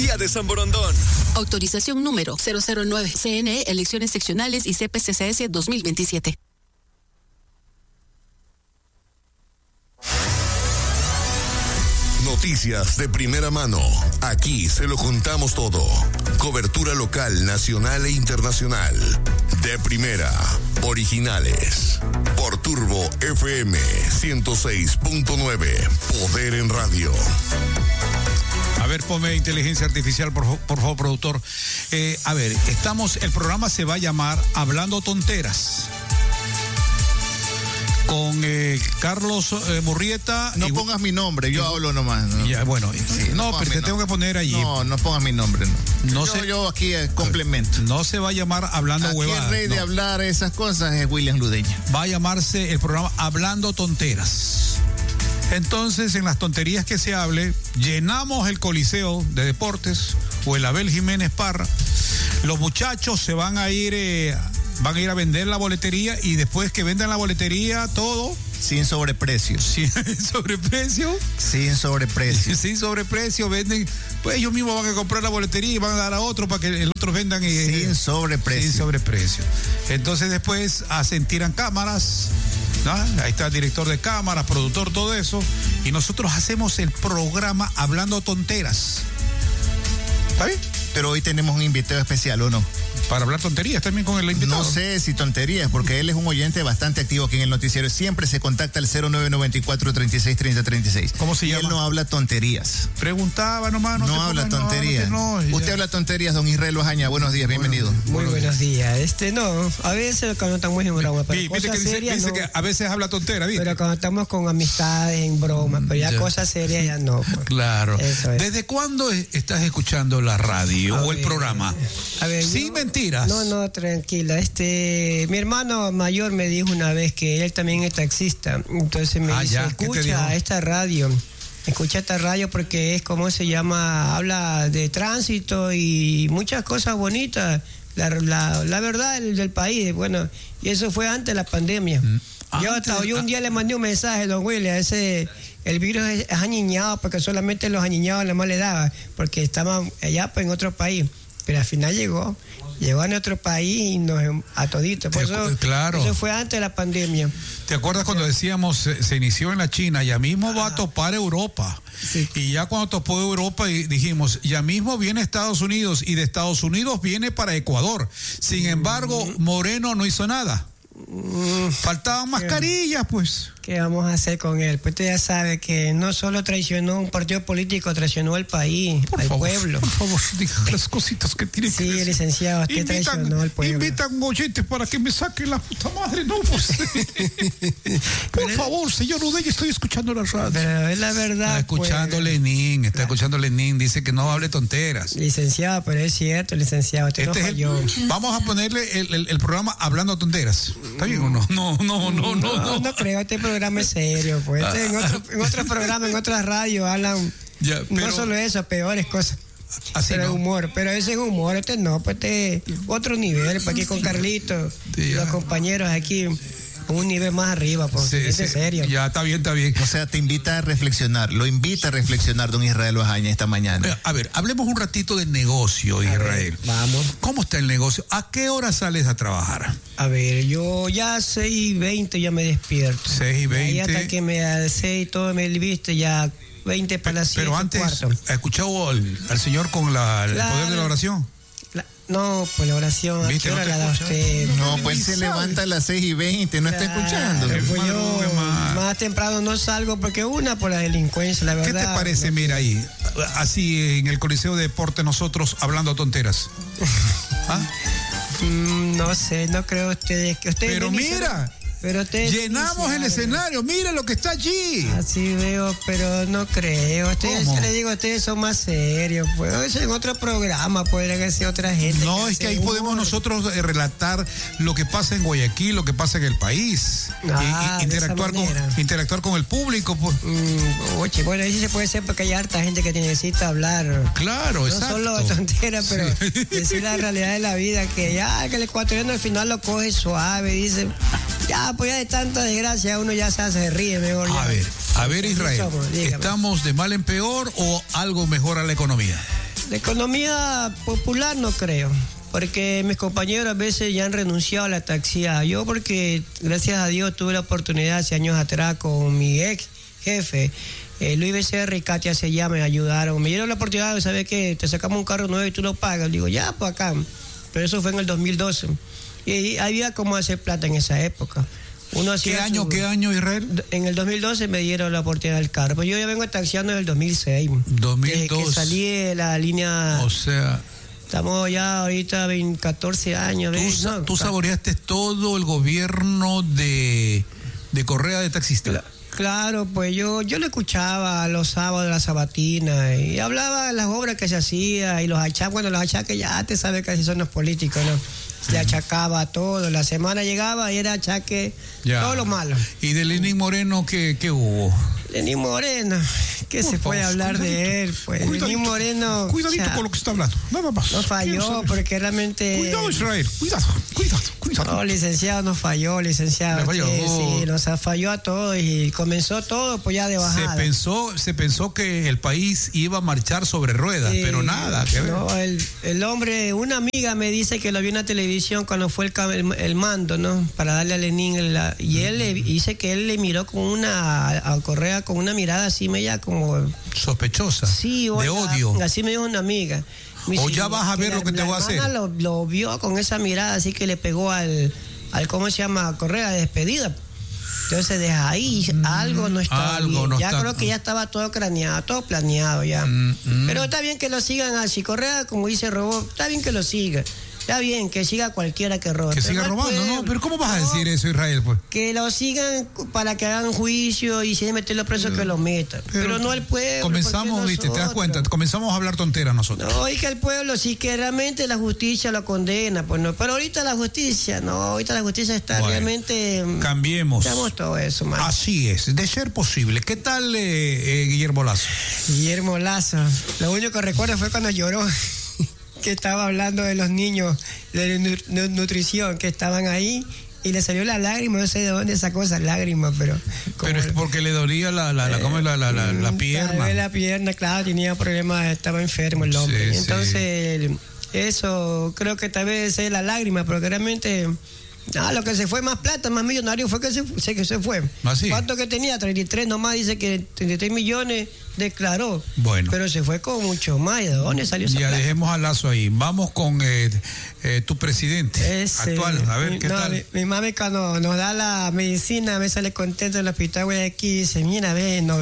Día de San Borondón. Autorización número 009. CNE, elecciones seccionales y CPCCS 2027. Noticias de primera mano. Aquí se lo contamos todo. Cobertura local, nacional e internacional. De primera. Originales. Por Turbo FM 106.9. Poder en radio. A ver, ponme inteligencia artificial, por favor, productor. A ver, el programa se va a llamar Hablando Tonteras. Con Carlos Murrieta. No pongas mi nombre, yo hablo nomás. ¿No? Ya, bueno, sí, no, pero te tengo que poner allí. No pongas mi nombre, no. Yo aquí complemento. No se va a llamar Hablando Huevadas. El rey de hablar esas cosas es William Ludeña. Va a llamarse el programa Hablando Tonteras. Entonces, en las tonterías que se hable, llenamos el Coliseo de Deportes o el Abel Jiménez Parra. Los muchachos se van a ir a vender la boletería y después que vendan la boletería, todo. Sin sobreprecio. Sin sobreprecio. Sin sobreprecio. Sin sobreprecio, venden. Pues ellos mismos van a comprar la boletería y van a dar a otro para que el otro vendan. Sin sobreprecio. Sin sobreprecio. Entonces después tiran cámaras. ¿No? Ahí está el director de cámaras, productor, todo eso. Y nosotros hacemos el programa Hablando Tonteras. ¿Está bien? Pero hoy tenemos un invitado especial, ¿o no? Para hablar tonterías también con el invitado. No sé si tonterías, porque él es un oyente bastante activo aquí en el noticiero. Siempre se contacta al 0994-363036. ¿Cómo se llama? Él no habla tonterías. Preguntaba nomás. No habla tonterías. Usted habla tonterías, don Israel Ojaña. Buenos días, bienvenido. Muy buenos días. A veces cuando estamos en broma, pero cosas serias dice no. Que a veces habla tontera, ¿viste? Pero cuando estamos con amistades en broma, pero ya cosas serias ya no. Pues. Claro. Eso es. ¿Desde cuándo estás escuchando la radio o el programa? A ver, sin mentiras. No, tranquila. Mi hermano mayor me dijo una vez que él también es taxista. Entonces me dice, escucha esta radio porque es como se llama, habla de tránsito y muchas cosas bonitas. La verdad del país, bueno, y eso fue antes de la pandemia. Yo un día le mandé un mensaje, don William, el virus es añiñado porque solamente los añiñados le más le daba, porque estaban allá pues, en otro país. Pero al final llegó a nuestro país y nos a toditos. Por eso, claro. Eso fue antes de la pandemia. ¿Te acuerdas cuando decíamos se inició en la China? Ya mismo va a topar Europa. Sí. Y ya cuando topó Europa dijimos, ya mismo viene Estados Unidos y de Estados Unidos viene para Ecuador. Sin embargo, Moreno no hizo nada. Faltaban mascarillas, pues. ¿Qué vamos a hacer con él? Pues usted ya sabe que no solo traicionó un partido político, traicionó al país, pueblo. Por favor, diga las cositas que tiene que decir. Sí, licenciado, usted traicionó al pueblo. Invitan oyentes para que me saquen la puta madre, no, pues. Por favor, señor Udeña, estoy escuchando la radio. Pero es la verdad. Está escuchando Lenin, dice que no hable tonteras. Licenciado, pero es cierto, licenciado, usted no falló. Vamos a ponerle el programa Hablando Tonteras. ¿Está bien o no? No creo, este programa es serio, pues. En otros programas, en otras radios hablan no solo eso, peores cosas. Así pero no. Humor, pero ese es humor, este no, pues este otro nivel, pues aquí con Carlito, los compañeros aquí, un nivel más arriba, pues, es serio. Ya, está bien. O sea, lo invita a reflexionar, don Israel Ojaña, esta mañana. A ver, hablemos un ratito de negocio, Israel. Vamos. ¿Cómo está el negocio? ¿A qué hora sales a trabajar? A ver, yo ya 6:20 ya me despierto. 6:20. Y hasta que me alcé y todo me viste ya 20 para las 7. Pero antes, ¿ha escuchado al señor con el poder de la oración? No, pues la oración, ¿a qué hora la da usted? No, pues él se levanta a las 6:20, no está escuchando. Pues yo más temprano no salgo porque por la delincuencia, la verdad. ¿Qué te parece, no? Mira ahí, así en el Coliseo de Deportes nosotros hablando tonteras? No sé, no creo ustedes que ustedes. Pero mira. Pero llenamos el escenario, mira lo que está allí. Así veo, pero no creo. Ustedes, le digo, ustedes son más serios. Pues en otro programa podría ser otra gente. No, es que ahí podemos nosotros relatar lo que pasa en Guayaquil, lo que pasa en el país. Interactuar con el público. Pues. Oye, bueno, ahí sí se puede ser porque hay harta gente que necesita hablar. Claro, no exacto. No solo tonteras, pero decir la realidad de la vida, que el ecuatoriano al final lo coge suave, dice, pues ya de tanta desgracia uno ya se ríe mejor. A ver, Israel, ¿estamos de mal en peor o algo mejora la economía? De economía popular no creo, porque mis compañeros a veces ya han renunciado a la taxía. Yo porque, gracias a Dios, tuve la oportunidad hace años atrás con mi ex jefe, Luis Becerra y Katia se llama, me ayudaron. Me dieron la oportunidad de saber que te sacamos un carro nuevo y tú lo pagas. Digo, ya, pues acá. Pero eso fue en el 2012. Y había como hacer plata en esa época. ¿Qué año, Israel? En el 2012 me dieron la oportunidad del carro. Pues yo ya vengo taxiando en el 2006. 2002. Que salí de la línea... O sea... Estamos ya ahorita 14 años. ¿Tú saboreaste todo el gobierno de Correa de taxista? Claro, pues yo lo escuchaba los sábados de la sabatina y hablaba de las obras que se hacía y los achaques. Bueno, los achaques ya te sabes que así son los políticos, ¿no? Le achacaba todo. La semana llegaba y era achaque, todo lo malo. ¿Y de Lenín Moreno qué hubo? Lenín Moreno, ¿qué se puede hablar de él? Pues Lenín Moreno... Cuidadito con lo que está hablando. Nada más. No falló porque realmente... Cuidado, Israel. Cuidado. No, licenciado, nos falló, licenciado. Sí, nos falló a todos y comenzó todo pues ya de bajada. Se pensó que el país iba a marchar sobre ruedas, pero nada. No, el hombre, una amiga me dice que lo vio en la televisión cuando fue el mando, ¿no? Para darle a Lenín. Y él dice que él le miró a Correa con una mirada así media como... sospechosa. Sí, de odio. Así me dijo una amiga. O ya vas a ver lo que te voy a hacer. Lo vio con esa mirada, así que le pegó al ¿cómo se llama? Correa de despedida. Entonces desde ahí algo no estaba bien. Creo que ya estaba todo craneado, todo planeado ya. Pero está bien que lo sigan así. Correa, como dice Robó, está bien que lo siga. Está bien, que siga cualquiera que robe. Que siga robando, ¿no? Pero ¿cómo vas a decir eso, Israel, pues? Que lo sigan para que hagan juicio y si es meterlo preso, que lo metan. Pero no el pueblo. Comenzamos, viste, te das cuenta, comenzamos a hablar tonteras nosotros. No, y que el pueblo sí que realmente la justicia lo condena, pues no. Pero ahorita la justicia está realmente... Cambiemos. Cambiamos todo eso, man. Así es, de ser posible. ¿Qué tal Guillermo Lazo? Guillermo Lazo, lo único que recuerdo fue cuando lloró. Que estaba hablando de los niños de nutrición que estaban ahí y le salió la lágrima, no sé de dónde sacó esa lágrima, pero es porque le dolía la pierna. La pierna, claro, tenía problemas, estaba enfermo el hombre. Entonces, eso creo que tal vez es la lágrima, pero que realmente... lo que se fue más plata, más millonario fue que se fue. ¿Así? ¿Cuánto que tenía? 33 nomás, dice que 33 millones declaró. Bueno. Pero se fue con mucho más. ¿De dónde salió esa plata? Ya dejemos a Lazo ahí. Vamos con tu presidente actual. A ver, ¿qué tal? Mi mami cuando nos da la medicina, me sale contento en el hospital Guayaquil y dice, mira,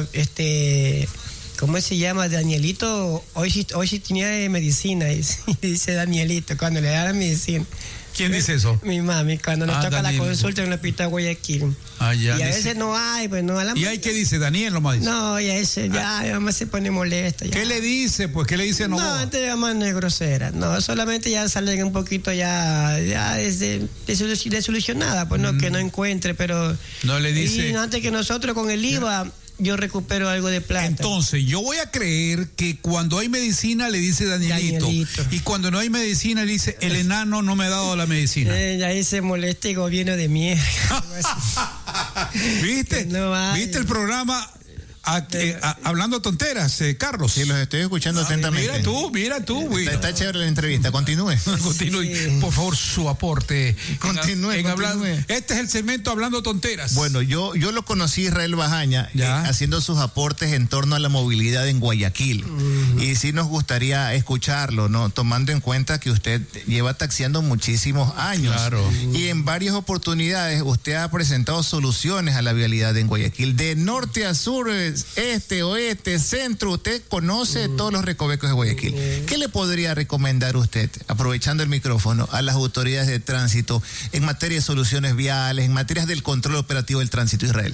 ¿cómo se llama? Danielito, hoy sí tenía medicina, y dice Danielito, cuando le da la medicina. ¿Quién dice eso? Mi mami, cuando nos toca la consulta en el hospital Guayaquil. Y a veces no hay, pues no. ¿Y ahí qué dice? Daniel nomás dice. No, y a ese ya mi mamá se pone molesta. Ya. ¿Qué le dice? Pues, ¿qué le dice? No, antes mi mamá no es grosera. No, solamente ya sale un poquito ya desilusionada, pues no, que no encuentre, pero... No le dice... Y antes que nosotros con el IVA... yo recupero algo de plata. Entonces, yo voy a creer que cuando hay medicina le dice Danielito. Y cuando no hay medicina le dice, el enano no me ha dado la medicina. Y ahí se molesta el gobierno de mierda. ¿Viste? ¿Viste el programa? Hablando tonteras, Carlos. Sí, los estoy escuchando atentamente. Mira tú. Está chévere la entrevista. Continúe. Continúe. Sí. Por favor, su aporte. Continúe. Este es el segmento Hablando Tonteras. Bueno, yo lo conocí, Israel Bajaña, haciendo sus aportes en torno a la movilidad en Guayaquil. Y sí nos gustaría escucharlo, ¿no? Tomando en cuenta que usted lleva taxiando muchísimos años. Claro. Y en varias oportunidades usted ha presentado soluciones a la vialidad en Guayaquil. De norte a sur, este, oeste, centro, usted conoce todos los recovecos de Guayaquil. ¿Qué le podría recomendar usted, aprovechando el micrófono, a las autoridades de tránsito en materia de soluciones viales, en materia del control operativo del tránsito, Israel?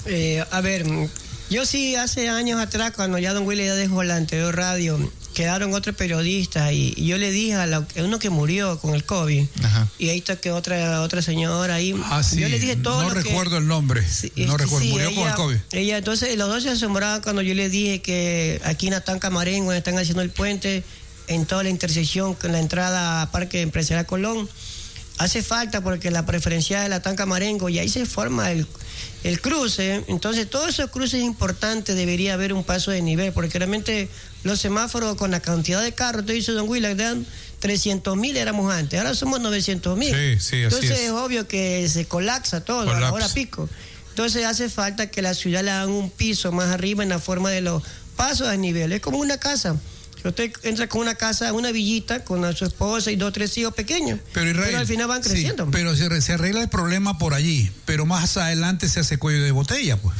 Yo sí, hace años atrás, cuando ya don Willy ya dejó la anterior radio, quedaron otros periodistas y yo le dije a uno que murió con el COVID. Ajá. Y ahí está que otra señora ahí. Sí. Yo le dije todo. No recuerdo el nombre. No recuerdo. Murió con el COVID. Entonces los dos se asombraban cuando yo le dije que aquí en Atán Camarén, donde están haciendo el puente, en toda la intersección con la entrada a Parque Empresarial Colón, hace falta porque la preferencial de la Tanca Marengo y ahí se forma el cruce. Entonces todos esos cruces importantes debería haber un paso de nivel, porque realmente los semáforos con la cantidad de carros, te dice don Willard, 300.000 éramos antes, ahora somos 900.000. Sí, entonces es obvio que se colapsa todo a la hora pico. Entonces hace falta que la ciudad le hagan un piso más arriba en la forma de los pasos a nivel. Es como una casa. Usted entra con una casa, una villita, con su esposa y 2 o 3 hijos pequeños. Pero Israel, al final van creciendo. Sí, pero se arregla el problema por allí. Pero más adelante se hace cuello de botella, pues.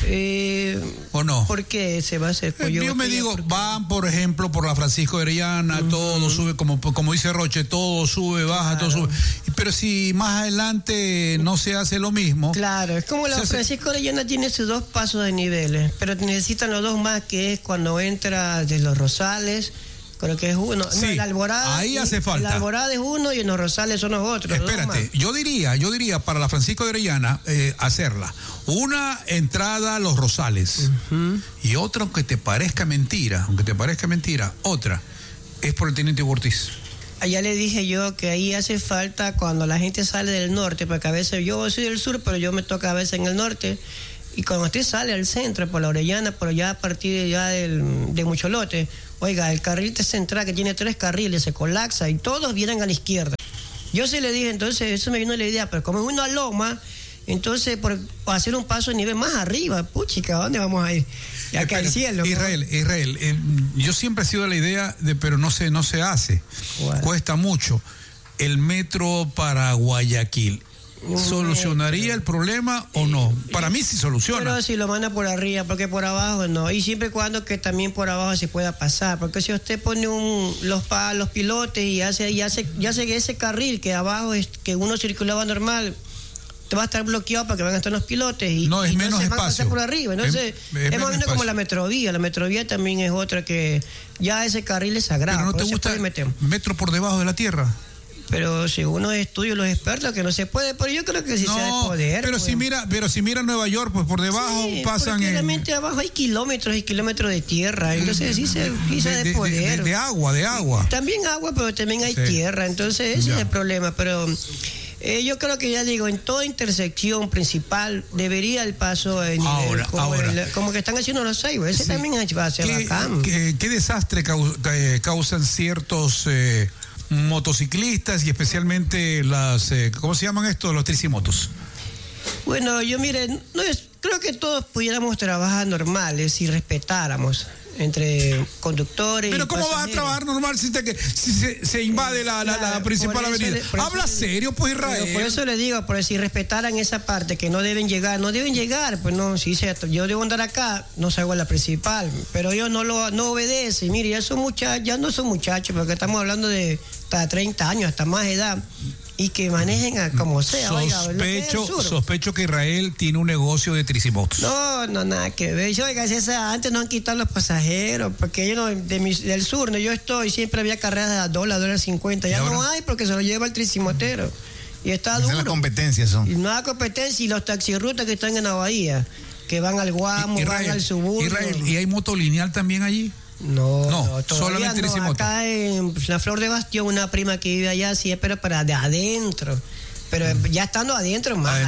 ¿O no? ¿Por qué se va a hacer cuello de botella? Yo me digo, van, por ejemplo, por la Francisco de Orellana, todo sube, como dice Roche, todo sube, baja, todo sube. Pero si más adelante no se hace lo mismo. Claro, es como la Francisco de Orellana tiene sus 2 pasos de niveles, pero necesitan los 2 más, que es cuando entra de los Rosales. Creo que es uno. Sí, no, el Alborada. Ahí hace falta. El Alborada es uno y en los Rosales son los otros. Espérate, yo diría para la Francisco de Orellana hacerla. Una entrada a los Rosales y otra, aunque te parezca mentira, otra es por el Teniente Ortiz. Allá le dije yo que ahí hace falta cuando la gente sale del norte, porque a veces yo soy del sur, pero yo me toca a veces en el norte. Y cuando usted sale al centro, por la Orellana, pero ya a partir ya de Mucholote, oiga, el carril central que tiene 3 carriles se colapsa y todos vienen a la izquierda. Yo se le dije, entonces, eso me vino la idea, pero como es una loma, entonces por hacer un paso de nivel más arriba, puchica, ¿a dónde vamos a ir? Y acá al cielo. Israel, yo siempre he sido de la idea pero no se hace. Bueno. Cuesta mucho. El metro para Guayaquil. ¿Solucionaría el problema o no? Para mí sí soluciona. Pero si lo manda por arriba, porque por abajo no. Y siempre y cuando que también por abajo se pueda pasar. Porque si usted pone los pilotes y hace ese carril que abajo es que uno circulaba normal, te va a estar bloqueado para que van a estar los pilotes y no, es y menos espacio. Van a pasar por arriba. Entonces, es más o menos como la metrovía. La metrovía también es otra que ya ese carril es sagrado. Pero no te gusta metro por debajo de la tierra. Pero si uno estudia los expertos que no se puede, pero yo creo que sí se debe poder. Pero pues. si mira Nueva York, pues por debajo pasan realmente abajo hay kilómetros y kilómetros de tierra, entonces sí se debe poder. De agua. También agua, pero también hay tierra, entonces ese es el problema, pero yo creo que ya digo, en toda intersección principal debería el paso de nivel, como que están haciendo los Seibos, ese también va a ser bacán. ¿Qué desastre causan ciertos motociclistas y especialmente las, ¿cómo se llaman estos? Los tricimotos. Bueno, creo que todos pudiéramos trabajar normales si respetáramos entre conductores. Pero ¿cómo vas a trabajar normal si se invade la principal avenida? Habla serio, pues, Israel. Por eso le digo, por si respetaran esa parte que no deben llegar, pues no, si yo debo andar acá, no salgo a la principal, pero ellos no obedecen. Mire, ya no son muchachos, porque estamos hablando de hasta 30 años, hasta más edad. Y que manejen como sea. Sospecho que Israel tiene un negocio de tricimotos. No, nada que ver. Oiga, antes no han quitado los pasajeros, porque yo del sur, yo estoy, siempre había carreras de $1, $1.50. Ya no hay porque se lo lleva el tricimotero. Y está duro. Esa es la competencia, son. Y no hay competencia, y los taxirrutas que están en la bahía, que van al Guamo, van al suburbio. Israel, ¿y hay motolineal también allí? No, solamente tricimoto. Acá en la Flor de Bastión, una prima que vive allá, sí, pero para de adentro. Pero ya estando adentro, más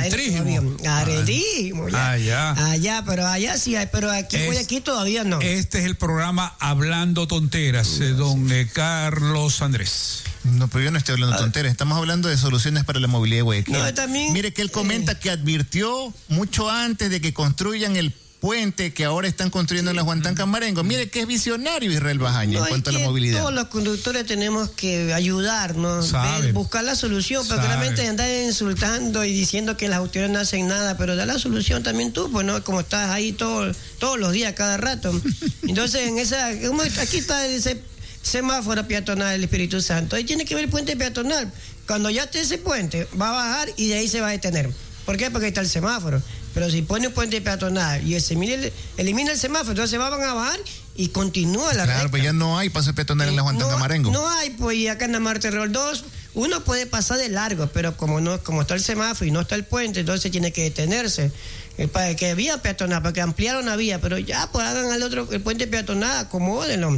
adentrismo. Allá, pero allá sí hay, pero aquí todavía no. Este es el programa Hablando Tonteras, don Carlos Andrés. No, pero yo no estoy hablando tonteras, estamos hablando de soluciones para la movilidad de Guayaquil. Mire que él comenta que advirtió mucho antes de que construyan el puente que ahora están construyendo en la Juan Tanca Marengo. Mire que es visionario Israel Bajaña en cuanto a la movilidad. Todos los conductores tenemos que ayudarnos, buscar la solución, porque realmente andar insultando y diciendo que las autoridades no hacen nada, pero da la solución también tú, pues no, como estás ahí todos los días, cada rato. Entonces, aquí está ese semáforo peatonal del Espíritu Santo, ahí tiene que ver el puente peatonal. Cuando ya esté ese puente, va a bajar y de ahí se va a detener. ¿Por qué? Porque ahí está el semáforo. Pero si pone un puente peatonal y elimina el semáforo, entonces van a bajar y continúa la recta. Claro, pues ya no hay paso peatonal en la Juan Tanca Marengo. No hay, pues, y acá en la Marte Real 2, uno puede pasar de largo, pero como está el semáforo y no está el puente, entonces tiene que detenerse. Para que vía peatonal, para que ampliaron la vía, pero ya, pues hagan el puente peatonal, acomódenlo.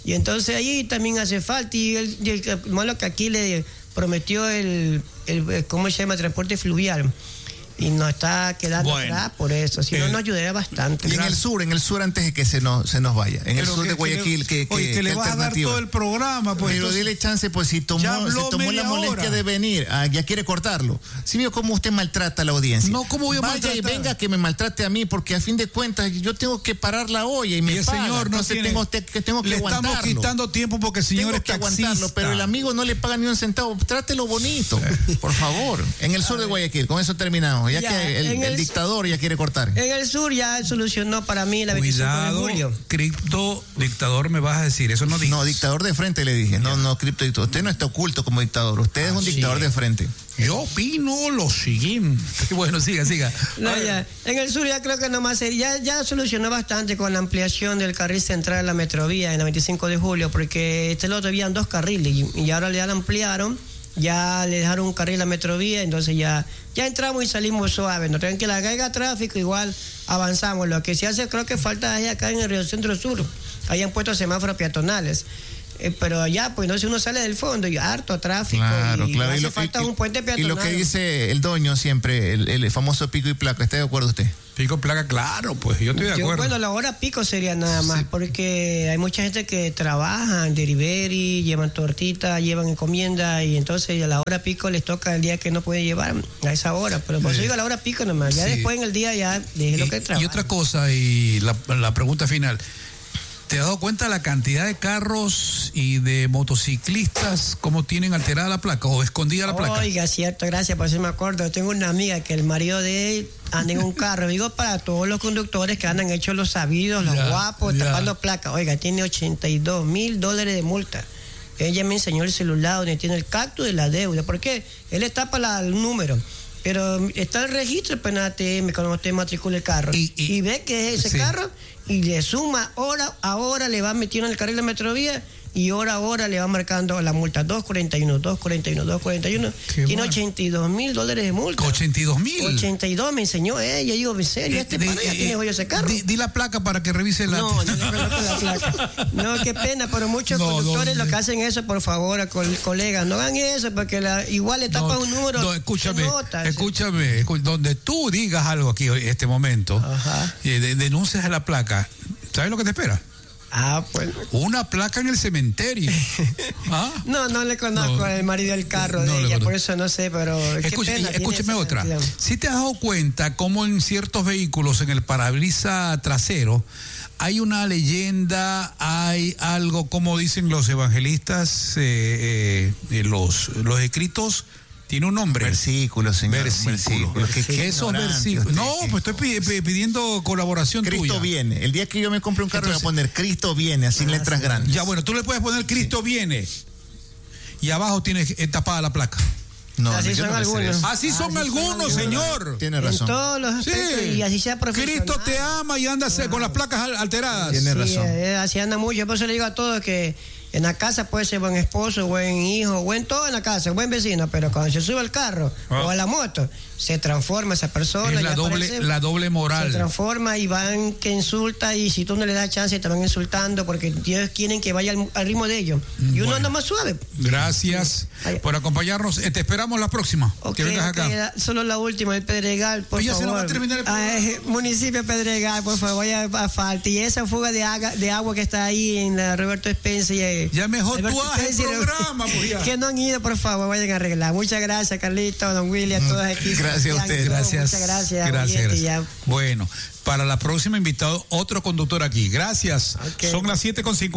Y entonces ahí también hace falta, y el malo que aquí le prometió el ¿cómo se llama? Transporte fluvial. Y nos está quedando atrás por eso. Si no, nos ayudaría bastante. Y en el sur, antes de que se nos vaya. En el sur de Guayaquil, que le vas a dar todo el programa. Pues, pero dile chance, pues si se tomó la molestia de venir, ya quiere cortarlo. Si vio cómo usted maltrata a la audiencia. No, ¿cómo voy a maltratar? Vaya y venga que me maltrate a mí, porque a fin de cuentas yo tengo que parar la olla y me paga. Señor no entonces tengo que le aguantarlo. Estamos quitando tiempo porque el señor es taxista. Pero el amigo no le paga ni un centavo. Trátelo bonito, por favor. En el sur de Guayaquil, con eso terminamos. Ya que el dictador ya quiere cortar. En el sur ya solucionó para mí la 25 de julio. Cripto dictador me vas a decir, eso no dices. No, dictador de frente le dije. No, cripto dictador. Usted no está oculto como dictador. Usted es un dictador de frente. Yo opino lo siguiente. Bueno, siga. No, ya. En el sur ya creo que nomás ya solucionó bastante con la ampliación del carril central a la metrovía en la 25 de julio, porque el otro habían 2 carriles y ahora ya lo ampliaron. Ya le dejaron un carril a metrovía, entonces ya entramos y salimos suave. No tengan que la caiga tráfico, igual avanzamos. Lo que se hace, creo que falta es acá en el Río Centro Sur. Hayan puesto semáforos peatonales. Pero allá, pues no, si uno sale del fondo y harto tráfico. Claro. Hace falta un puente peatonal. Y lo que dice el doño siempre, el famoso pico y placa, ¿está de acuerdo usted? Pico y placa, claro, pues yo estoy de acuerdo. Bueno, la hora pico sería nada más, porque hay mucha gente que trabaja en delivery, llevan tortitas, llevan encomienda, y entonces a la hora pico les toca el día que no puede llevar a esa hora. Pero por eso digo a la hora pico nomás, ya después en el día ya deje lo que trabaja. Y otra cosa, y la pregunta final. ¿Te has dado cuenta la cantidad de carros y de motociclistas cómo tienen alterada la placa o escondida la placa? Oiga, cierto, gracias por eso me acuerdo. Tengo una amiga que el marido de él anda en un carro. Digo, para todos los conductores que andan hechos los sabidos, los guapos, tapando placa. Oiga, tiene $82,000 de multa. Ella me enseñó el celular donde tiene el cactus de la deuda. ¿Por qué? Él le tapa el número. Pero está el registro pues, en ATM cuando usted matricula el carro. Y ve que es ese carro y le suma hora a hora, le va metiendo en el carril de metrovía y hora a hora le va marcando la multa. 241. Tiene $82,000 de multa. ¿82,000? 82 me enseñó ella. Digo, ¿en serio? Ya tiene hoyo ese carro. Di la placa para que revise la... No la placa. No, qué pena, pero muchos conductores lo que hacen eso, por favor, colegas, no hagan eso, porque igual le tapan un número. No, escúchame, donde tú digas algo aquí en este momento, denuncias a la placa, ¿sabes lo que te espera? Pues. Una placa en el cementerio. No le conozco al marido del carro de ella, por eso no sé, pero escúcheme otra. Si te has dado cuenta cómo en ciertos vehículos, en el parabrisas trasero, hay una leyenda, hay algo, como dicen los evangelistas, los escritos. Tiene un nombre. Versículo, señor. Versículo. Esos versículos. No, pues estoy pidiendo colaboración tuya. Cristo viene. El día que yo me compre un carro, voy a poner Cristo viene, así en letras grandes. Ya, bueno, tú le puedes poner Cristo viene. Y abajo tienes tapada la placa. No, así son algunos. Así son algunos, señor. Tiene razón. En todos los aspectos, y así sea profesional. Cristo te ama y anda con las placas alteradas. Tiene razón. Así anda mucho. Por eso le digo a todos que en la casa puede ser buen esposo, buen hijo, buen todo en la casa, buen vecino, pero cuando se sube al carro o a la moto, se transforma esa persona. Es la doble moral. Se transforma y van que insulta, y si tú no le das chance te van insultando porque ellos quieren que vaya al ritmo de ellos. Y uno anda más suave. Gracias por acompañarnos. Te esperamos la próxima. Que vengas acá. Solo la última, el Pedregal, por favor. Se lo va a terminar el programa. Municipio Pedregal, por favor, vaya a falta. Y esa fuga de agua que está ahí en la Roberto Spencer. Ya mejor tú haces el programa, pues ya. Que no han ido, por favor, vayan a arreglar. Muchas gracias, Carlito, don William, todos aquí. Gracias a ustedes. Muchas gracias. Bueno, para la próxima invitado, otro conductor aquí. Gracias. Son las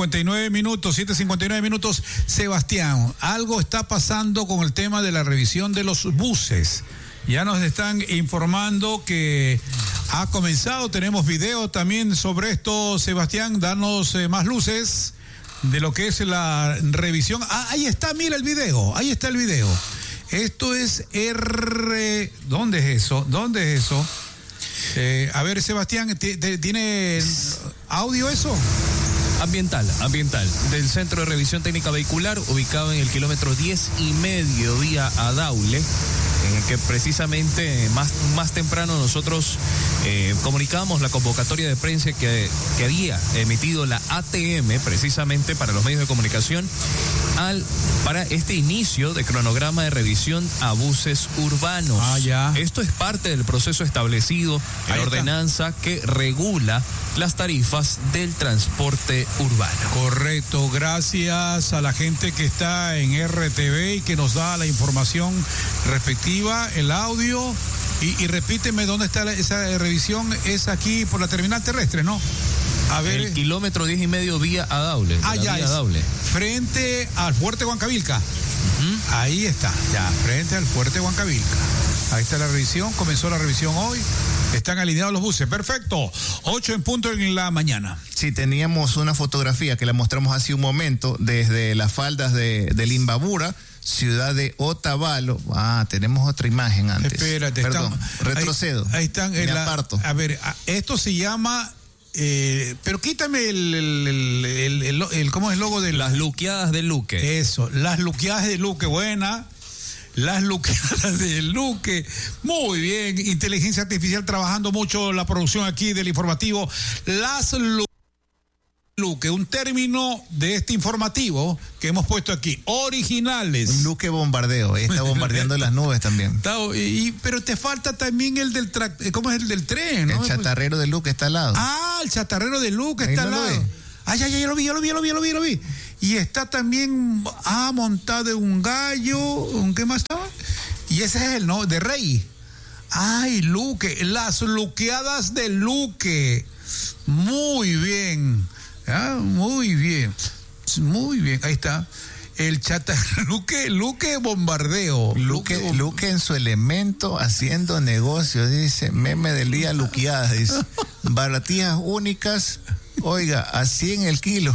7:59 minutos. Sebastián, algo está pasando con el tema de la revisión de los buses. Ya nos están informando que ha comenzado. Tenemos video también sobre esto. Sebastián, danos más luces de lo que es la revisión. Ahí está, mira el video. Ahí está el video. Esto es ¿Dónde es eso? A ver, Sebastián, ¿tiene audio eso? Ambiental, del Centro de Revisión Técnica Vehicular, ubicado en el kilómetro 10,5 vía a Daule, en el que precisamente más temprano nosotros comunicábamos la convocatoria de prensa que había emitido la ATM precisamente para los medios de comunicación para este inicio de cronograma de revisión a buses urbanos. Esto es parte del proceso establecido en la ordenanza que regula las tarifas del transporte urbano. Correcto, gracias a la gente que está en RTV y que nos da la información respectiva, el audio. Y repíteme dónde está esa revisión. Es aquí por la terminal terrestre, ¿no? A ver. El kilómetro 10 y medio vía Adaule. Adaule. Frente al Fuerte Huancavilca. Ahí está, ya, frente al Fuerte Huancavilca. Ahí está la revisión, comenzó la revisión hoy. Están alineados los buses, perfecto. 8 en punto en la mañana. Sí, teníamos una fotografía que la mostramos hace un momento desde las faldas del Imbabura, ciudad de Otavalo. Tenemos otra imagen antes. Espérate, perdón, retrocedo. Ahí están. Me aparto. A ver, esto se llama... pero quítame ¿cómo es el logo de las luqueadas de Luque? Eso, las luqueadas de Luque, buena. Las luqueadas de Luque. Muy bien, inteligencia artificial trabajando mucho la producción aquí del informativo. Las Luque, un término de este informativo que hemos puesto aquí, originales. Un Luque bombardeo, está bombardeando las nubes también. Pero te falta también el del ¿cómo es el del tren? ¿No? El chatarrero de Luque está al lado. El chatarrero de Luque está al lado. Ya lo vi. Y está también montado en un gallo, ¿qué más estaba? Y ese es él, ¿no? De Rey. Luque, las luqueadas de Luque. Muy bien. Muy bien, ahí está. El Luque bombardeo. Luque en su elemento haciendo negocios, dice, meme del día luqueadas, dice. Baratías únicas, oiga, a 100 el kilo.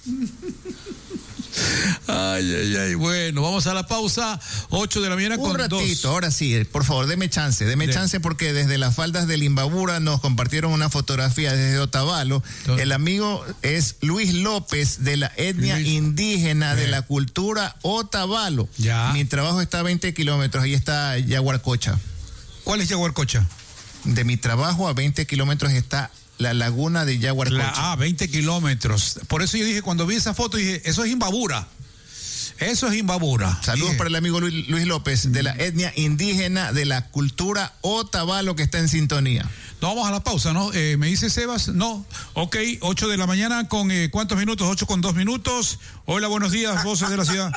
Bueno, vamos a la pausa, 8 de la mañana con 2. Un ratito, ahora sí, por favor, deme chance porque desde las faldas del Imbabura nos compartieron una fotografía desde Otavalo. El amigo es Luis López, de la etnia indígena de la cultura Otavalo. Mi trabajo está a 20 kilómetros, ahí está Yaguarcocha. ¿Cuál es Yaguarcocha? De mi trabajo a 20 kilómetros está la laguna de Yaguarcocha. 20 kilómetros. Por eso yo dije, cuando vi esa foto, dije, eso es Imbabura. Saludos para el amigo Luis López, de la etnia indígena de la cultura Otavalo, que está en sintonía. Nos vamos a la pausa, ¿no? ¿Me dice Sebas? No. Ok, 8 de la mañana con ¿cuántos minutos? 8 con 2 minutos. Hola, buenos días, voces de la ciudad.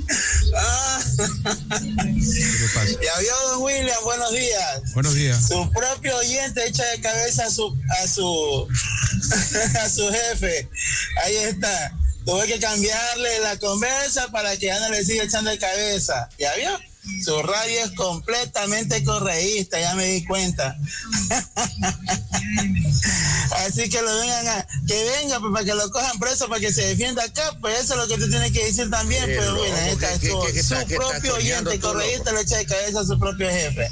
¿Qué pasa? Ya vio, don William, buenos días. Buenos días. Su propio oyente echa de cabeza a su jefe. Ahí está. Tuve que cambiarle la conversa para que ya no le siga echando de cabeza. ¿Ya vio? Su radio es completamente correísta, ya me di cuenta. Así que que venga pues, para que lo cojan preso, para que se defienda acá, pues eso es lo que te tiene que decir también. Pero bueno, su propio oyente correísta le echa de cabeza a su propio jefe.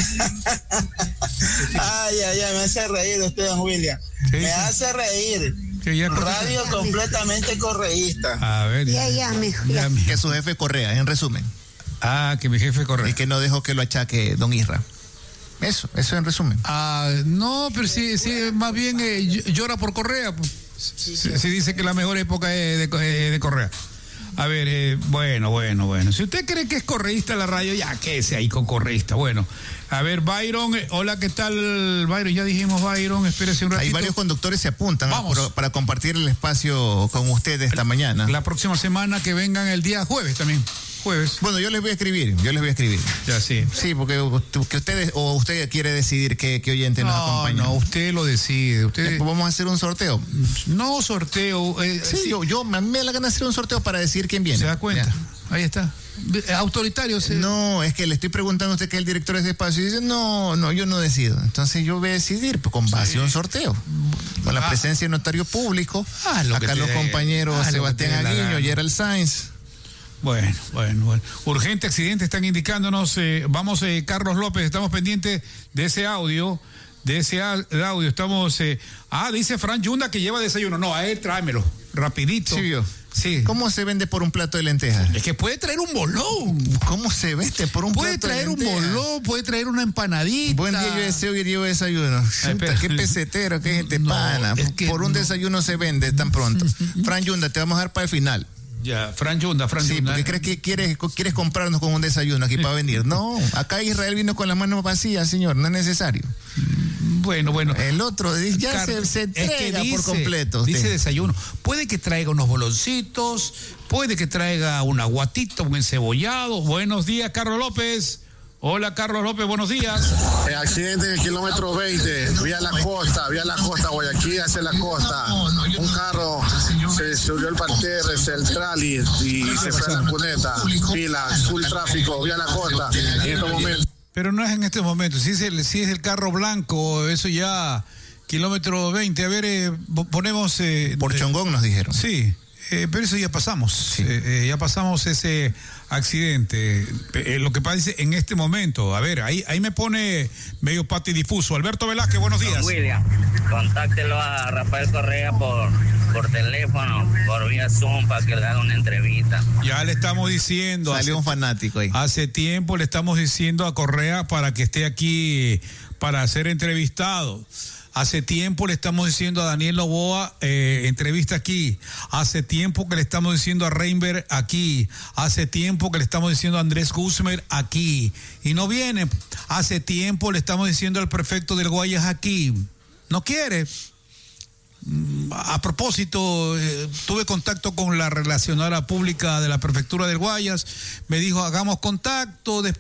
Me hace reír usted, don William. Me hace reír. Radio completamente correísta. A ver. Que su jefe correa, en resumen. Que mi jefe correa. Y que no dejó que lo achaque don Isra. Eso en resumen. No, pero sí, más bien llora por Correa. Sí, dice que la mejor época es de Correa. A ver, bueno. Si usted cree que es correísta la radio, ya quédese ahí con correísta. Bueno, a ver, Byron, hola, ¿qué tal, Byron? Ya dijimos, Byron, espérese un ratito. Hay varios conductores se apuntan para compartir el espacio con ustedes esta mañana. La próxima semana que vengan el día jueves también. Bueno, yo les voy a escribir. Ya, sí. Sí, porque usted quiere decidir qué oyente nos acompaña. No, usted lo decide. ¿Vamos a hacer un sorteo? No sorteo. Sí. Yo me da la gana de hacer un sorteo para decir quién viene. ¿Se da cuenta? Ya. Ahí está. Autoritario. No, es que le estoy preguntando a usted que es el director de ese espacio y dice, no, yo no decido. Entonces yo voy a decidir con base a un sorteo. Con la presencia del notario público. Acá los compañeros Sebastián Aguiño, Gerald Sainz. Bueno. Urgente accidente están indicándonos. Vamos, Carlos López, estamos pendientes de ese audio. Estamos. Dice Fran Yunda que lleva desayuno. No, a él tráemelo. Rapidito. Sí. ¿Cómo se vende por un plato de lentejas? Es que puede traer un bolón. ¿Cómo se vende por un plato de lentejas? Puede traer un bolón, puede traer una empanadita. Buen día, yo deseo y llevo desayuno. Qué pesetero, qué gente pana. Por un desayuno se vende tan pronto. Fran Yunda, te vamos a dar para el final. Ya, Fran Yunda. Sí, porque crees que quieres comprarnos con un desayuno aquí para venir. No, acá Israel vino con las manos vacías, señor, no es necesario. Bueno. El otro ya se entrega por completo. Dice desayuno. Puede que traiga unos boloncitos, puede que traiga un aguatito, un encebollado. Buenos días, Carlos López. Hola, Carlos López, buenos días. Accidente en el kilómetro 20, vía la costa, Guayaquil hacia la costa. Un carro se subió el parterre, el trali y se fue a la cuneta. Pila, full tráfico, vía la costa. En estos momentos. Pero no es en este momento, si es el carro blanco, eso ya, kilómetro 20, a ver, ponemos... por Chongón nos dijeron. Sí, pero eso ya pasamos, sí. Ya pasamos ese accidente, lo que pasa en este momento, a ver, ahí me pone medio patidifuso. Alberto Velázquez, buenos días. William, contáctelo a Rafael Correa por teléfono, por vía Zoom, para que le haga una entrevista. Ya le estamos diciendo. Salió un fanático ahí. Hace tiempo le estamos diciendo a Correa para que esté aquí para ser entrevistado. Hace tiempo le estamos diciendo a Daniel Noboa, entrevista aquí. Hace tiempo que le estamos diciendo a Reinberg aquí. Hace tiempo que le estamos diciendo a Andrés Guzmán aquí. Y no viene. Hace tiempo le estamos diciendo al prefecto del Guayas aquí. No quiere. A propósito, tuve contacto con la relacionadora pública de la prefectura del Guayas. Me dijo, hagamos contacto,